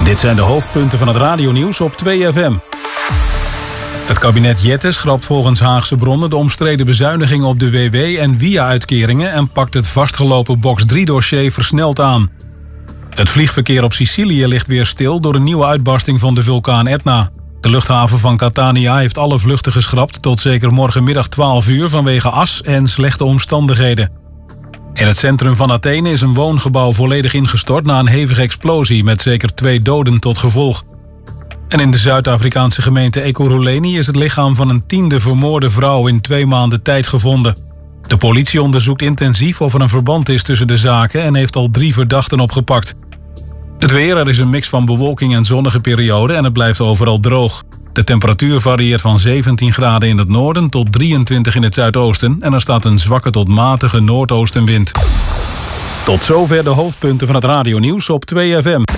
Dit zijn de hoofdpunten van het radionieuws op 2FM. Het kabinet Jette schrapt volgens Haagse bronnen de omstreden bezuinigingen op de WW en WIA-uitkeringen en pakt het vastgelopen Box 3-dossier versneld aan. Het vliegverkeer op Sicilië ligt weer stil door een nieuwe uitbarsting van de vulkaan Etna. De luchthaven van Catania heeft alle vluchten geschrapt tot zeker morgenmiddag 12 uur vanwege as en slechte omstandigheden. In het centrum van Athene is een woongebouw volledig ingestort na een hevige explosie met zeker 2 doden tot gevolg. En in de Zuid-Afrikaanse gemeente Ekurhuleni is het lichaam van een 10e vermoorde vrouw in 2 maanden tijd gevonden. De politie onderzoekt intensief of er een verband is tussen de zaken en heeft al 3 verdachten opgepakt. Het weer, er is een mix van bewolking en zonnige perioden en het blijft overal droog. De temperatuur varieert van 17 graden in het noorden tot 23 in het zuidoosten en er staat een zwakke tot matige noordoostenwind. Tot zover de hoofdpunten van het radionieuws op 2FM.